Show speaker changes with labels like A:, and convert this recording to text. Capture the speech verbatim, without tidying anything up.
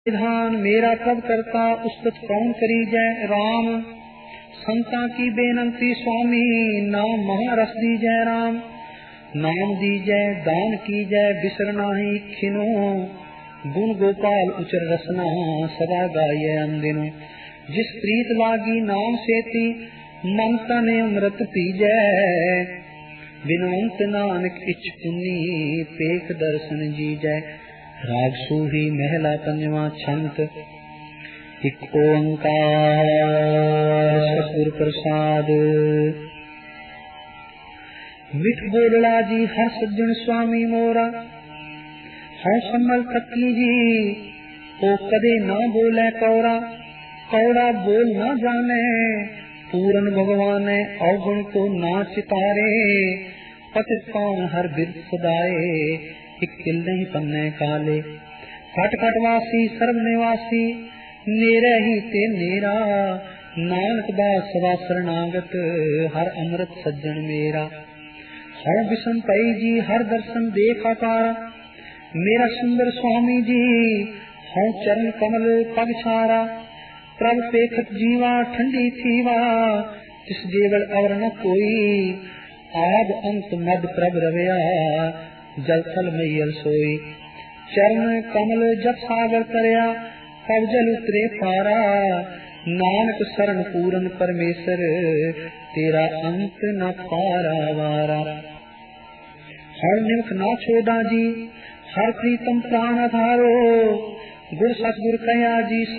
A: विधान मेरा कब करता उस्तत कौन करी जय राम। संता की बेनंती स्वामी नाम महारस दी जय राम। नाम दी जय दान की जय बिसरना ही खिनो। गुण गोपाल उचर रसना सदा गाये अंदिनो। जिस प्रीत लागी नाम सेती मन तन अमृत पी जय। बिनवंत नानक इच पुन्नी पेख दर्शन जी जय। राग सूही महला पंजवा छंत। एक ओंकार सतगुर प्रसाद। मिठ बोलड़ा जी हर सज्जन स्वामी मोरा। हौ संभल थकी जी ओ कदे ना बोले कौरा। कौड़ा बोल ना जाने पूरन भगवान अवगुण को ना चितारे। पतित पावन हर बिरद सदाए एक तिल नहीं पन्ने काले। खट खटवासी सर्व निवासी नेरे ही ते नेरा। नानक दास सदा शरणागत हर अमृत सज्जन मेरा। हौ विषम पई जी हर दर्शन देखा पारा। मेरा सुंदर स्वामी जी हौ चरण कमल पग छारा। प्रभ पेखत जीवा ठंडी थीवा तिस देवल अवर न कोई। आद अंत मद प्रभ रवया जल थल मैयल सोई। चरण कमल जब सागर करया तब जल उतरे पारा। नानक शरण पूरन परमेश्वर तेरा अंत न पारा वारा। हर निमख ना छोड़ा जी हर प्रीतम प्राण आधारो। गुर सतगुर कया जी